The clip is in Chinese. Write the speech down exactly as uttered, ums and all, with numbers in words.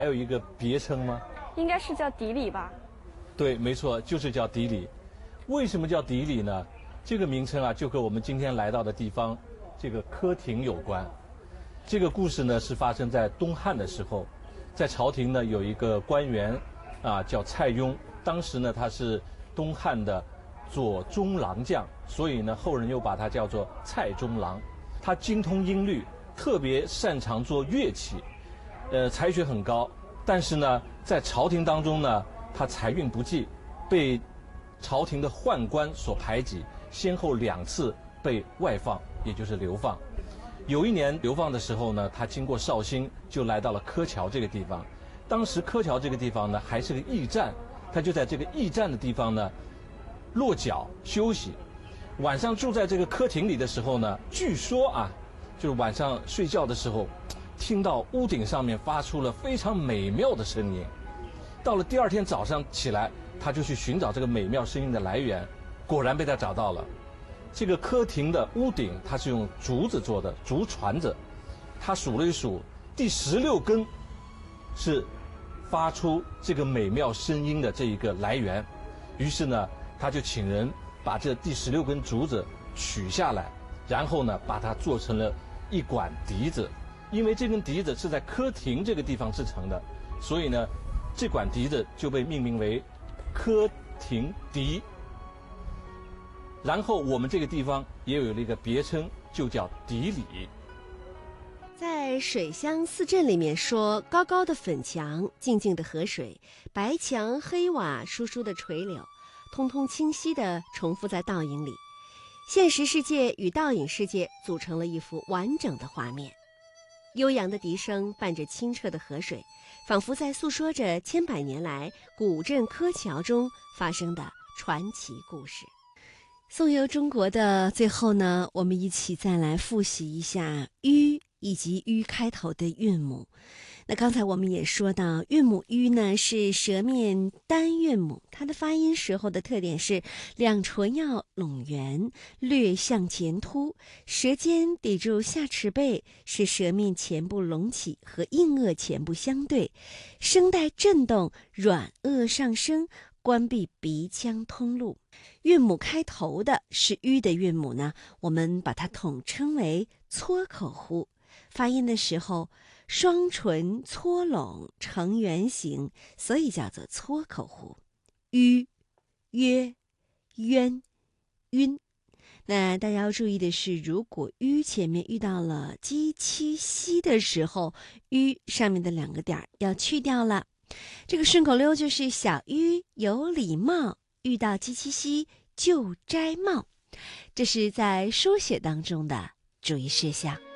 还有一个别称吗？ 应该是叫底里吧？ 对，没错，就是叫底里。为什么叫底里呢？这个名称啊，就和我们今天来到的地方，这个科亭有关。这个故事呢，是发生在东汉的时候，在朝廷呢有一个官员，啊叫蔡邕，当时呢他是东汉的左中郎将，所以呢后人又把他叫做蔡中郎。他精通音律，特别擅长做乐器，呃才学很高，但是呢在朝廷当中呢，他财运不济，被朝廷的宦官所排挤，先后两次被外放，也就是流放。有一年流放的时候呢，他经过绍兴，就来到了柯桥这个地方。当时柯桥这个地方呢，还是个驿站，他就在这个驿站的地方呢落脚休息。晚上住在这个客亭里的时候呢，据说啊，就是晚上睡觉的时候，听到屋顶上面发出了非常美妙的声音。到了第二天早上起来，他就去寻找这个美妙声音的来源，果然被他找到了。这个客亭的屋顶，它是用竹子做的，竹船子。他数了一数，第十六根是发出这个美妙声音的这一个来源。于是呢，他就请人把这第十六根竹子取下来，然后呢，把它做成了一管笛子。因为这根笛子是在客亭这个地方制成的，所以呢，这管笛子就被命名为客亭笛。然后我们这个地方也有了一个别称，就叫底里。 在水乡四镇里面说，高高的粉墙，静静的河水，白墙黑瓦，疏疏的垂柳，通通清晰地重复在倒影里。现实世界与倒影世界组成了一幅完整的画面。悠扬的笛声伴着清澈的河水，仿佛在诉说着千百年来古镇柯桥中发生的传奇故事。颂游中国的最后呢，我们一起再来复习一下吁以及吁开头的韵母。那刚才我们也说到，韵母吁呢是舌面单韵母，它的发音时候的特点是两唇要拢圆，略向前凸，舌尖抵住下齿背，使舌面前部隆起和硬腭前部相对，声带震动，软腭上升，关闭鼻腔通路。韵母开头的是吁的韵母呢，我们把它统称为撮口呼。发音的时候，双唇搓拢成圆形，所以叫做撮口呼。吁、约、渊、晕。那大家要注意的是，如果吁前面遇到了鸡七西的时候，吁上面的两个点要去掉了。这个顺口溜就是小吁有礼貌，遇到鸡七西就摘帽。这是在书写当中的注意事项。